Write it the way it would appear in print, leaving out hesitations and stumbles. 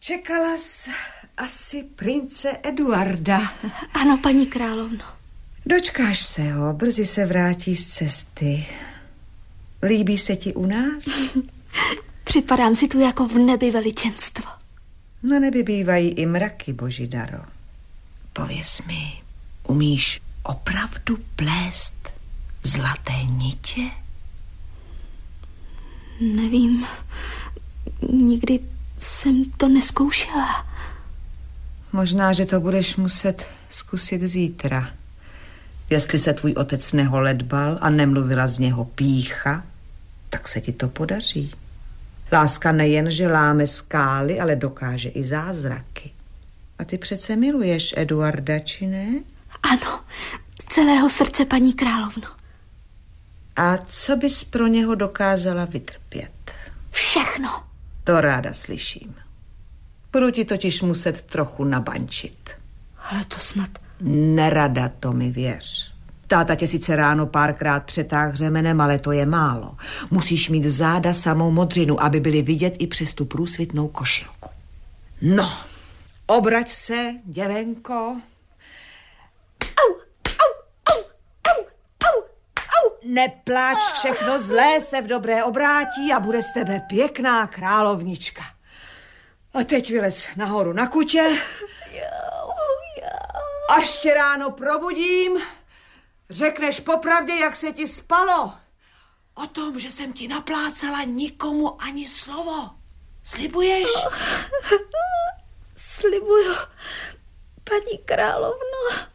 Čekala jsi asi prince Eduarda. Ano, paní královno. Dočkáš se ho, brzy se vrátí z cesty. Líbí se ti u nás? Připadám si tu jako v nebi veličenstvo. Na nebi bývají i mraky, Božidaro. Pověz mi, umíš opravdu plést zlaté nitě? Nevím, nikdy jsem to neskoušela. Možná, že to budeš muset zkusit zítra. Jestli se tvůj otec neholedbal a nemluvila z něho pýcha, tak se ti to podaří. Láska nejen, že láme skály, ale dokáže i zázraky. A ty přece miluješ Eduarda, či ne? Ano, z celého srdce, paní královno. A co bys pro něho dokázala vytrpět? Všechno. To ráda slyším. Budu ti totiž muset trochu nabančit. Ale to snad... Nerada, to mi věř. Táta tě sice ráno párkrát přetáhl řemenem, ale to je málo. Musíš mít záda samou modřinu, aby byly vidět i přes tu průsvitnou košilku. No, obrať se, děvenko. Au, au, au, au, au, au. Nepláč, všechno zlé se v dobré obrátí a bude z tebe pěkná královnička. A teď vylez nahoru na kutě. Až tě ráno probudím, řekneš popravdě, jak se ti spalo. O tom, že jsem ti naplácala, nikomu ani slovo. Slibuješ? Slibuju, paní královno.